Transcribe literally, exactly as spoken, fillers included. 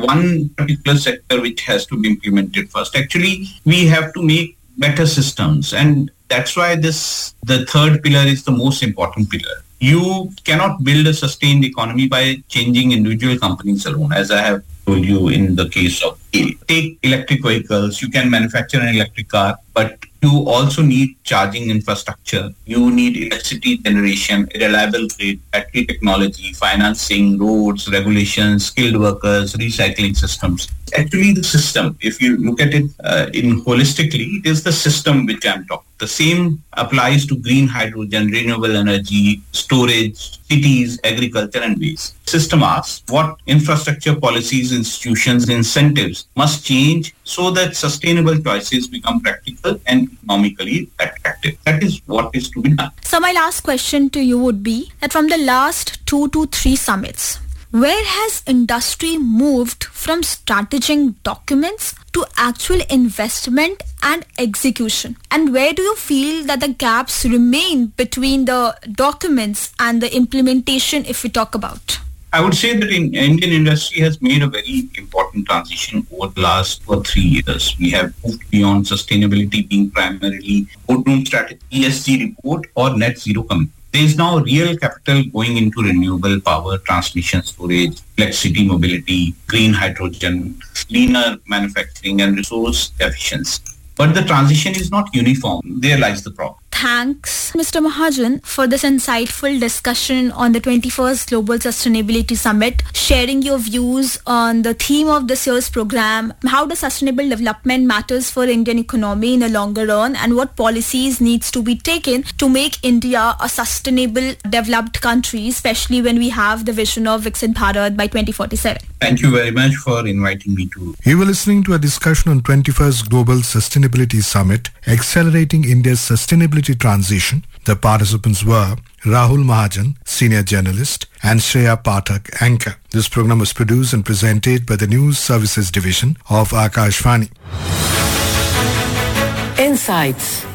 one particular sector which has to be implemented first. Actually, we have to make better systems, and that's why this the third pillar is the most important pillar. You cannot build a sustained economy by changing individual companies alone, as I have told you in the case of A I L. Take electric vehicles. You can manufacture an electric car, but you also need charging infrastructure. You need electricity generation, a reliable grid, battery technology, financing, roads, regulations, skilled workers, recycling systems. Actually, the system, if you look at it uh, in holistically, it is the system which I'm talking. The same applies to green hydrogen, renewable energy, storage, cities, agriculture, and waste. System asks what infrastructure policies, institutions, incentives must change so that sustainable choices become practical and economically attractive. That is what is to be done. So my last question to you would be that from the last two to three summits, where has industry moved from strategic documents to actual investment and execution? And where do you feel that the gaps remain between the documents and the implementation, if we talk about? I would say that in Indian industry has made a very important transition over the last two or three years. We have moved beyond sustainability being primarily boardroom strategy, E S G report, or net zero commitment. There is now real capital going into renewable power, transmission, storage, electricity mobility, green hydrogen, leaner manufacturing, and resource efficiency. But the transition is not uniform. There lies the problem. Thanks, Mister Mahajan, for this insightful discussion on the twenty-first Global Sustainability Summit, sharing your views on the theme of this year's program, how the sustainable development matters for Indian economy in the longer run, and what policies needs to be taken to make India a sustainable developed country, especially when we have the vision of Viksit Bharat by twenty forty-seven. Thank you very much for inviting me to. You were listening to a discussion on twenty-first Global Sustainability Summit, Accelerating India's Sustainability Transition. The participants were Rahul Mahajan, Senior Journalist, and Shreya Pathak, Anchor. This program was produced and presented by the News Services Division of Akashvani. Insights.